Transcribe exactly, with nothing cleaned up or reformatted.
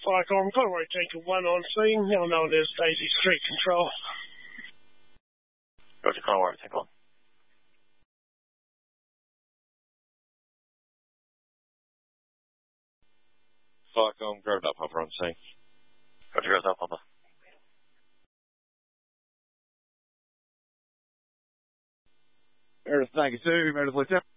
Flycom, Conway Taker one on scene. You'll know there's Daisy Street Control. Roger, Conway Taker one. Flycom, Grove Up Papa on scene. Roger, Grove Up Papa. Meredith ninety-two, Meredith Lieutenant.